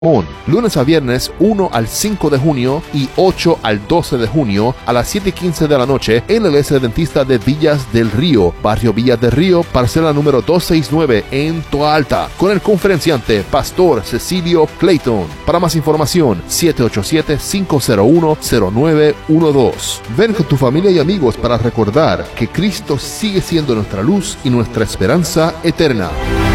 lunes a viernes 1 al 5 de junio y 8 al 12 de junio a las 7:15 de la noche en la Iglesia Adventista de Villas del Río, barrio Villas del Río, parcela número 269 en Toa Alta, con el conferenciante Pastor Cecilio Clayton. Para más información, 787-501-0912. Ven con tu familia y amigos para recordar que Cristo sigue siendo nuestra luz y nuestra esperanza eterna.